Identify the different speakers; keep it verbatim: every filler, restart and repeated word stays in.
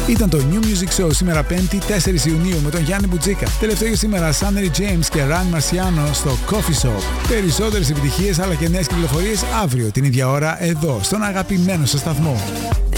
Speaker 1: Ήταν το New Music Show σήμερα πέμπτη τέσσερις Ιουνίου με τον Γιάννη Μπουτζίκα. Τελευταίο για σήμερα Sunny James και Ryan Marciano στο Coffee Shop. Περισσότερες επιτυχίες αλλά και νέες κυκλοφορίες αύριο την ίδια ώρα εδώ στον αγαπημένο σας σταθμό.